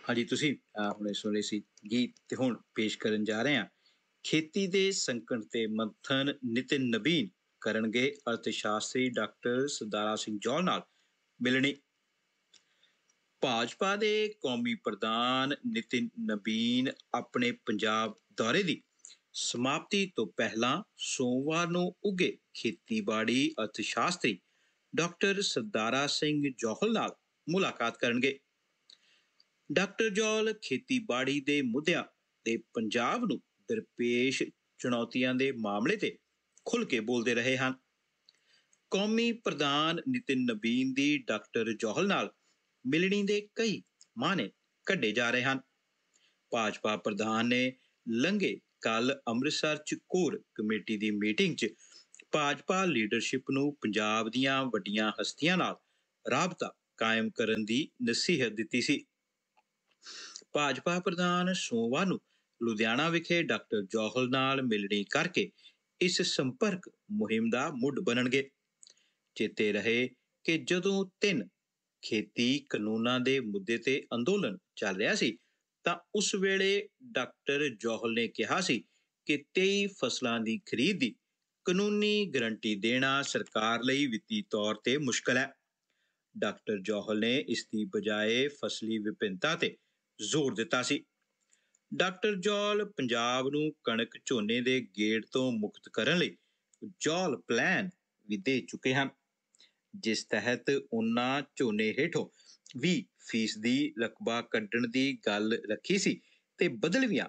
ਹਾਂਜੀ ਤੁਸੀਂ ਹੁਣੇ ਸੁਣੇ ਸੀ ਗੀਤ ਤੇ ਹੁਣ ਪੇਸ਼ ਕਰਨ ਜਾ ਰਹੇ ਹਾਂ ਖੇਤੀ ਦੇ ਸੰਕਟ ਤੇ ਮੰਥਨ ਨਿਤਿਨ ਨਬੀਨ ਕਰਨਗੇ ਅਰਥ ਸ਼ਾਸਤਰੀ ਡਾਕਟਰ ਸਰਦਾਰਾ ਸਿੰਘ ਜੌਹਲ ਨਾਲ ਮਿਲਣੀ। ਭਾਜਪਾ ਦੇ ਕੌਮੀ ਪ੍ਰਧਾਨ ਨਿਤਿਨ ਨਬੀਨ ਆਪਣੇ ਪੰਜਾਬ ਦੌਰੇ ਦੀ ਸਮਾਪਤੀ ਤੋਂ ਪਹਿਲਾਂ ਸੋਮਵਾਰ ਨੂੰ ਉੱਘੇ ਖੇਤੀਬਾੜੀ ਅਰਥ ਸ਼ਾਸਤਰੀ ਡਾਕਟਰ ਸਰਦਾਰਾ ਸਿੰਘ ਜੌਹਲ ਨਾਲ ਮੁਲਾਕਾਤ ਕਰਨਗੇ। ਡਾਕਟਰ ਜੌਹਲ ਖੇਤੀਬਾੜੀ ਦੇ ਮੁੱਦਿਆਂ ਤੇ ਪੰਜਾਬ ਨੂੰ ਦਰਪੇਸ਼ ਚੁਣੌਤੀਆਂ ਦੇ ਮਾਮਲੇ ਤੇ ਖੁੱਲ੍ਹ ਕੇ ਬੋਲਦੇ ਰਹੇ ਹਨ। ਕੌਮੀ ਪ੍ਰਧਾਨ ਨਿਤਿਨ ਨਬੀਨ ਦੀ ਡਾਕਟਰ ਜੌਹਲ ਨਾਲ ਮਿਲਣੀ ਦੇ ਕਈ ਮਾਅਨੇ ਕੱਢੇ ਜਾ ਰਹੇ ਹਨ। ਭਾਜਪਾ ਪ੍ਰਧਾਨ ਨੇ ਲੰਘੇ ਕੱਲ੍ਹ ਅੰਮ੍ਰਿਤਸਰ 'ਚ ਕੋਰ ਕਮੇਟੀ ਦੀ ਮੀਟਿੰਗ 'ਚ ਭਾਜਪਾ ਲੀਡਰਸ਼ਿਪ ਨੂੰ ਪੰਜਾਬ ਦੀਆਂ ਵੱਡੀਆਂ ਹਸਤੀਆਂ ਨਾਲ ਰਾਬਤਾ ਕਾਇਮ ਕਰਨ ਦੀ ਨਸੀਹਤ ਦਿੱਤੀ ਸੀ। ਭਾਜਪਾ ਪ੍ਰਧਾਨ ਸੋਮਵਾਰ ਨੂੰ ਲੁਧਿਆਣਾ ਵਿਖੇ ਡਾਕਟਰ ਜੌਹਲ ਨਾਲ ਮਿਲਣੀ ਕਰਕੇ ਇਸ ਸੰਪਰਕ ਮੁਹਿੰਮ ਦਾ ਮੁੱਢ ਬਣਨਗੇ। ਚੇਤੇ ਰਹੇ ਕਿ ਜਦੋਂ 3 ਖੇਤੀ ਕਾਨੂੰਨਾਂ ਦੇ ਮੁੱਦੇ ਤੇ ਅੰਦੋਲਨ ਚੱਲ ਰਿਹਾ ਸੀ ਤਾਂ ਉਸ ਵੇਲੇ ਡਾਕਟਰ ਜੌਹਲ ਨੇ ਕਿਹਾ ਸੀ ਕਿ 23 ਫਸਲਾਂ ਦੀ ਖਰੀਦ ਦੀ ਕਾਨੂੰਨੀ ਗਰੰਟੀ ਦੇਣਾ ਸਰਕਾਰ ਲਈ ਵਿੱਤੀ ਤੌਰ ਤੇ ਮੁਸ਼ਕਲ ਹੈ। ਡਾਕਟਰ ਜੌਹਲ ਨੇ ਇਸ ਦੀ ਬਜਾਏ ਫਸਲੀ ਵਿਭਿੰਨਤਾ ਤੇ ਜ਼ੋਰ ਦਿੱਤਾ ਸੀ। ਡਾਕਟਰ ਜੌਹਲ ਪੰਜਾਬ ਨੂੰ ਕਣਕ ਝੋਨੇ ਦੇ ਗੇੜ ਤੋਂ ਮੁਕਤ ਕਰਨ ਲਈ ਜੌਹਲ ਪਲਾਨ ਵੀ ਦੇ ਚੁੱਕੇ ਹਨ, ਜਿਸ ਤਹਿਤ ਉਨ੍ਹਾਂ ਝੋਨੇ ਹੇਠੋਂ 20% ਰਕਬਾ ਕੱਢਣ ਦੀ ਗੱਲ ਰੱਖੀ ਸੀ ਤੇ ਬਦਲਵੀਆਂ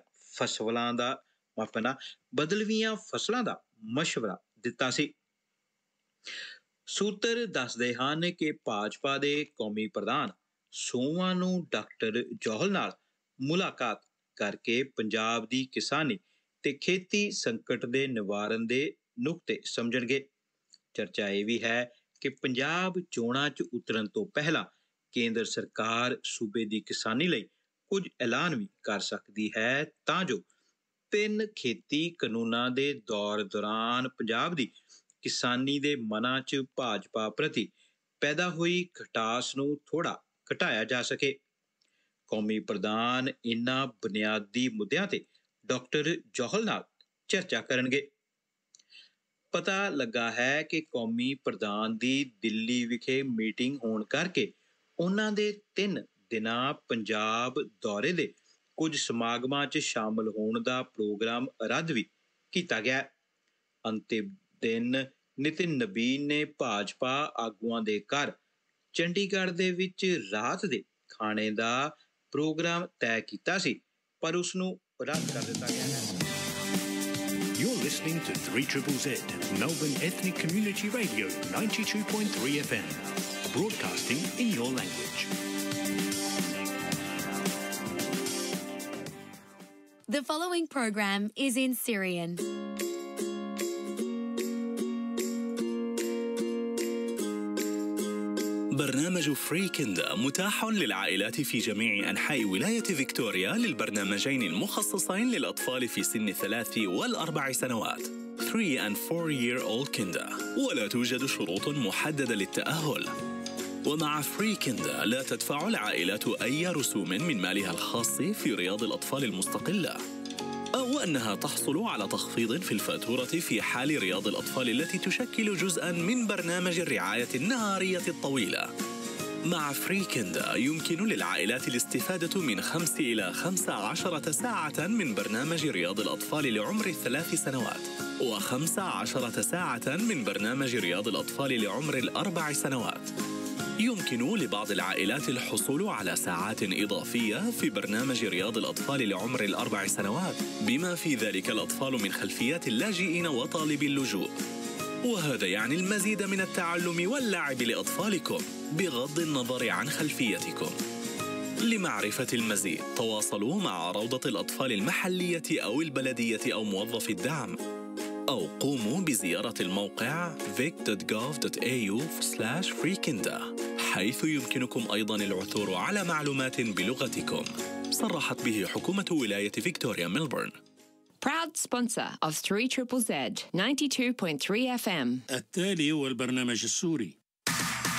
ਫਸਲਾਂ ਦਾ ਮਸ਼ਵਰਾ ਦਿੱਤਾ ਸੀ। ਸੂਤਰ ਦੱਸਦੇ ਹਨ ਕਿ ਭਾਜਪਾ ਦੇ ਕੌਮੀ ਪ੍ਰਧਾਨ ਸੋਮਵਾਰ ਨੂੰ ਡਾਕਟਰ ਜੌਹਲ ਨਾਲ ਮੁਲਾਕਾਤ ਕਰਕੇ ਪੰਜਾਬ ਦੀ ਕਿਸਾਨੀ ਤੇ ਖੇਤੀ ਸੰਕਟ ਦੇ ਨਿਵਾਰਨ ਦੇ ਨੁਕਤੇ ਸਮਝਣਗੇ। ਚਰਚਾ ਇਹ ਵੀ ਹੈ ਕਿ ਪੰਜਾਬ ਚੋਣਾਂ 'ਚ ਉਤਰਨ ਤੋਂ ਪਹਿਲਾਂ ਕੇਂਦਰ ਸਰਕਾਰ ਸੂਬੇ ਦੀ ਕਿਸਾਨੀ ਲਈ ਕੁਝ ਐਲਾਨ ਵੀ ਕਰ ਸਕਦੀ ਹੈ ਤਾਂ ਜੋ 3 ਖੇਤੀ ਕਾਨੂੰਨਾਂ ਦੇ ਦੌਰ ਦੌਰਾਨ ਪੰਜਾਬ ਦੀ ਕਿਸਾਨੀ ਦੇ ਮਨਾਂ 'ਚ ਭਾਜਪਾ ਪ੍ਰਤੀ ਪੈਦਾ ਹੋਈ ਖਟਾਸ ਨੂੰ ਥੋੜ੍ਹਾ ਘਟਾਇਆ ਜਾ ਸਕੇ। ਕੌਮੀ ਪ੍ਰਧਾਨ ਇਨ੍ਹਾਂ ਬੁਨਿਆਦੀ ਮੁੱਦਿਆਂ ਤੇ ਡਾਕਟਰ ਜੌਹਲ ਨਾਲ ਚਰਚਾ ਕਰਨਗੇ। ਪਤਾ ਲੱਗਾ ਹੈ ਕਿ ਕੌਮੀ ਪ੍ਰਧਾਨ ਦੀ ਦਿੱਲੀ ਵਿਖੇ ਮੀਟਿੰਗ ਹੋਣ ਕਰਕੇ ਉਨ੍ਹਾਂ ਦੇ 3 ਦਿਨਾਂ ਪੰਜਾਬ ਦੌਰੇ ਦੇ ਕੁਝ ਸਮਾਗਮਾਂ 'ਚ ਸ਼ਾਮਲ ਹੋਣ ਦਾ ਪ੍ਰੋਗਰਾਮ ਰੱਦ ਵੀ ਕੀਤਾ ਗਿਆ। ਅੰਤਿਮ ਦਿਨ ਨਿਤਿਨ ਨਬੀਨ ਨੇ ਭਾਜਪਾ ਆਗੂਆਂ ਦੇ ਘਰ ਚੰਡੀਗੜ੍ਹ ਦੇ ਵਿੱਚ ਰਾਤ ਦੇ ਖਾਣੇ ਦਾ ਪ੍ਰੋਗਰਾਮ ਤੈਅ ਕੀਤਾ ਸੀ, ਪਰ ਉਸ ਨੂੰ ਰੱਦ ਕਰ ਦਿੱਤਾ ਗਿਆ ਹੈ। You're listening to 3ZZZ, Melbourne Ethnic Community Radio 92.3 FM, broadcasting in your language. The following program is in Syrian. برنامج فريكندا متاح للعائلات في جميع أنحاء ولاية فيكتوريا للبرنامجين المخصصين للأطفال في سن 3 و4 سنوات 3 and 4-year-old كندا، ولا توجد شروط محددة للتأهل. ومع فريكندا لا تدفع العائلات أي رسوم من مالها الخاص في رياض الأطفال المستقلة، أو أنها تحصل على تخفيض في الفاتورة في حال رياض الأطفال التي تشكل جزءاً من برنامج الرعاية النهارية الطويلة. مع فريكندا يمكن للعائلات الاستفادة من 5 إلى 15 ساعة من برنامج رياض الأطفال لعمر 3 سنوات، و15 ساعة من برنامج رياض الأطفال لعمر 4 سنوات. يمكن لبعض العائلات الحصول على ساعات إضافية في برنامج رياض الأطفال لعمر 4 سنوات، بما في ذلك الأطفال من خلفيات اللاجئين وطالبي اللجوء. وهذا يعني المزيد من التعلم واللعب لأطفالكم بغض النظر عن خلفيتكم. لمعرفة المزيد تواصلوا مع روضة الأطفال المحلية أو البلدية أو موظف الدعم، أو قوموا بزيارة الموقع vic.gov.au/freekinda، حيث يمكنكم أيضاً العثور على معلومات بلغتكم. صرحت به حكومة ولاية فيكتوريا Melbourne. Proud sponsor of 3ZZZ 92.3 FM. التالي هو البرنامج السوري.